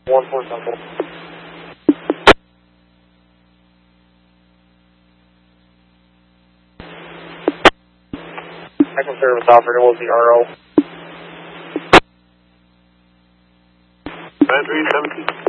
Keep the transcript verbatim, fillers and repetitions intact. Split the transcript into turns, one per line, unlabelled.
one four Central. Maximum service offered, it will be R O.
nine three seventeen.